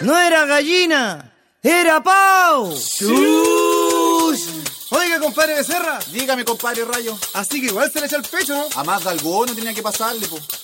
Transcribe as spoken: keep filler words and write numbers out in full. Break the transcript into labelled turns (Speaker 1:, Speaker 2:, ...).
Speaker 1: No era gallina, era pavo.
Speaker 2: Oiga, compadre Becerra.
Speaker 3: Dígame, compadre Rayo.
Speaker 2: Así que igual se le echa el pecho, ¿no?
Speaker 3: A más de alguno tenía que pasarle, po.